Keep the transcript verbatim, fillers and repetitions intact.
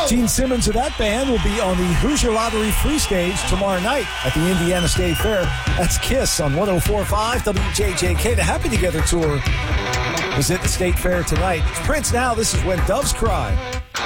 Gene Simmons of that band will be on the Hoosier Lottery Free Stage tomorrow night at the Indiana State Fair. That's KISS on one oh four point five W J J K. The Happy Together Tour is at the State Fair tonight. It's Prince now. This is When Doves Cry.